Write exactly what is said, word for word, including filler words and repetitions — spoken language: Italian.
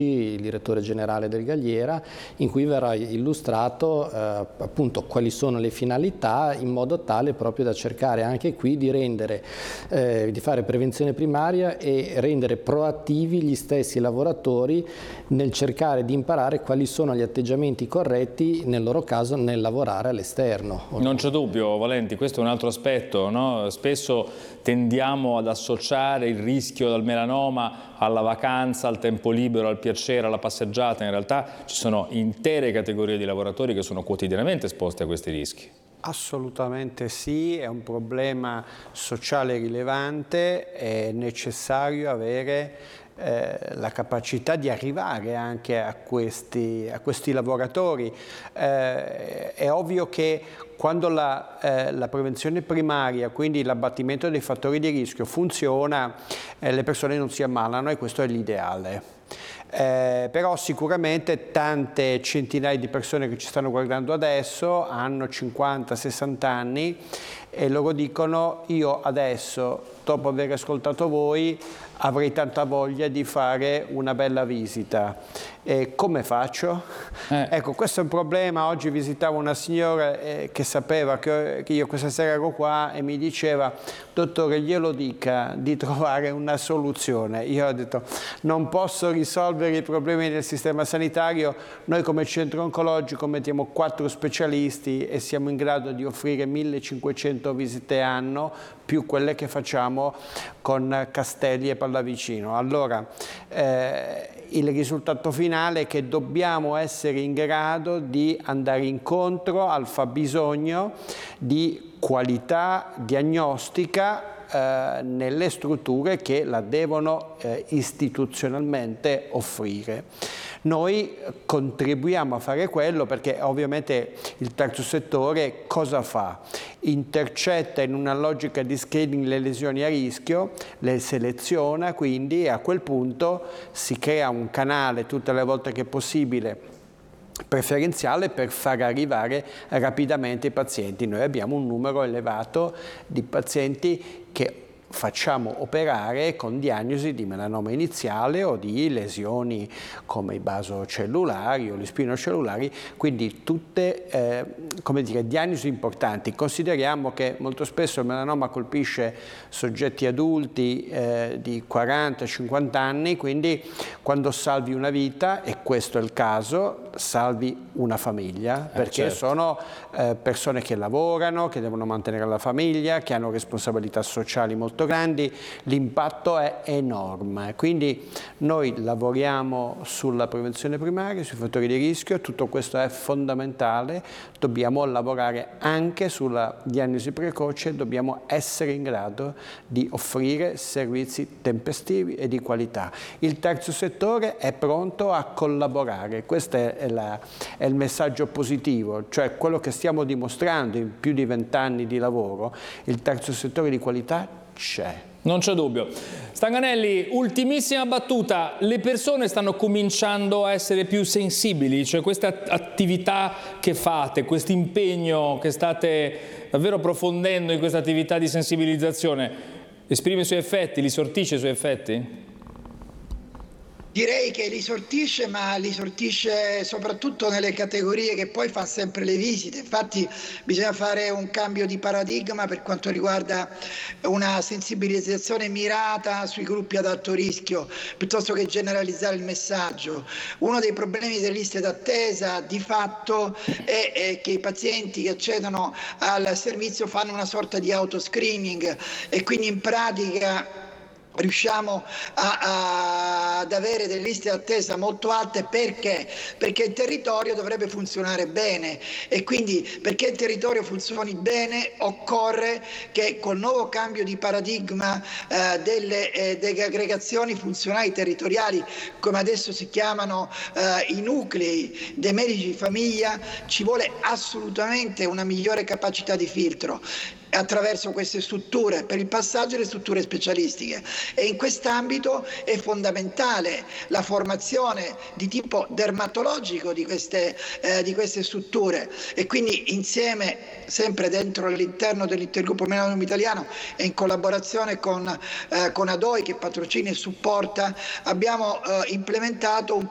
il direttore generale del Galliera, in cui verrà illustrato eh, appunto quali sono le finalità, in modo tale proprio da cercare anche qui di rendere, eh, di fare prevenzione primaria e rendere proattivi gli stessi lavoratori nel cercare di imparare quali sono gli atteggiamenti corretti, nel loro caso, nel lavorare all'esterno. Non c'è dubbio, Valenti, questo è un altro aspetto, no? Spesso tendiamo ad associare il rischio del melanoma alla vacanza, al tempo libero, al piacere, alla passeggiata. In realtà ci sono intere categorie di lavoratori che sono quotidianamente esposti a questi rischi. Assolutamente sì, è un problema sociale rilevante, è necessario avere eh, la capacità di arrivare anche a questi, a questi lavoratori. Eh, è ovvio che quando la, eh, la prevenzione primaria, quindi l'abbattimento dei fattori di rischio, funziona, eh, le persone non si ammalano e questo è l'ideale. Eh, però sicuramente tante centinaia di persone che ci stanno guardando adesso hanno cinquanta sessanta anni e loro dicono: io adesso, dopo aver ascoltato voi, avrei tanta voglia di fare una bella visita. E come faccio? Eh. Ecco, questo è un problema. Oggi visitavo una signora eh, che sapeva che, che io questa sera ero qua e mi diceva: dottore, glielo dica di trovare una soluzione. Io ho detto: non posso risolvere i problemi del sistema sanitario. Noi come centro oncologico mettiamo quattro specialisti e siamo in grado di offrire millecinquecento visite anno, più quelle che facciamo con Castelli e Pallavicino. Allora, eh, il risultato finale è che dobbiamo essere in grado di andare incontro al fabbisogno di qualità diagnostica eh, nelle strutture che la devono eh, istituzionalmente offrire. Noi contribuiamo a fare quello perché ovviamente il terzo settore cosa fa? Intercetta in una logica di screening le lesioni a rischio, le seleziona quindi e a quel punto si crea un canale tutte le volte che è possibile preferenziale per far arrivare rapidamente i pazienti. Noi abbiamo un numero elevato di pazienti che facciamo operare con diagnosi di melanoma iniziale o di lesioni come i basocellulari o gli spinocellulari, quindi tutte eh, come dire, diagnosi importanti. Consideriamo che molto spesso il melanoma colpisce soggetti adulti eh, di quaranta cinquanta anni, quindi quando salvi una vita, e questo è il caso, salvi una famiglia, eh, perché certo. sono eh, persone che lavorano, che devono mantenere la famiglia, che hanno responsabilità sociali molto grandi, l'impatto è enorme. Quindi noi lavoriamo sulla prevenzione primaria, sui fattori di rischio, tutto questo è fondamentale, dobbiamo lavorare anche sulla diagnosi precoce, dobbiamo essere in grado di offrire servizi tempestivi e di qualità. Il terzo settore è pronto a collaborare, questo è, la, è il messaggio positivo, cioè quello che stiamo dimostrando in più di vent'anni di lavoro, il terzo settore di qualità c'è. Non c'è dubbio. Stanganelli, ultimissima battuta, le persone stanno cominciando a essere più sensibili, cioè questa attività che fate, questo impegno che state davvero approfondendo in questa attività di sensibilizzazione, esprime i suoi effetti, li sortisce i suoi effetti? Direi che li sortisce, ma li sortisce soprattutto nelle categorie che poi fa sempre le visite. Infatti bisogna fare un cambio di paradigma per quanto riguarda una sensibilizzazione mirata sui gruppi ad alto rischio, piuttosto che generalizzare il messaggio. Uno dei problemi delle liste d'attesa di fatto è, è che i pazienti che accedono al servizio fanno una sorta di autoscreening e quindi in pratica riusciamo a, a, ad avere delle liste d'attesa molto alte. Perché? Perché il territorio dovrebbe funzionare bene e quindi perché il territorio funzioni bene occorre che col nuovo cambio di paradigma eh, delle, eh, delle aggregazioni funzionali territoriali, come adesso si chiamano eh, i nuclei dei medici di famiglia, ci vuole assolutamente una migliore capacità di filtro attraverso queste strutture per il passaggio alle strutture specialistiche, e in quest'ambito è fondamentale la formazione di tipo dermatologico di queste, eh, di queste strutture, e quindi insieme, sempre dentro all'interno dell'Intergruppo Melanoma Italiano e in collaborazione con, eh, con A D O I che patrocina e supporta, abbiamo eh, implementato un